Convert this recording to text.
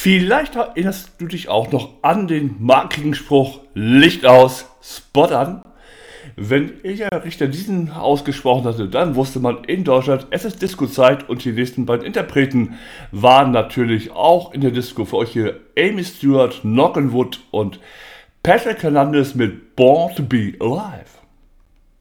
Vielleicht erinnerst du dich auch noch an den markigen Spruch Licht aus, Spot an. Wenn der Richter diesen ausgesprochen hatte, dann wusste man in Deutschland, es ist Disco-Zeit und die nächsten beiden Interpreten waren natürlich auch in der Disco. Für euch hier Amy Stewart, Knockin' Wood und Patrick Hernandez mit Born to be Alive.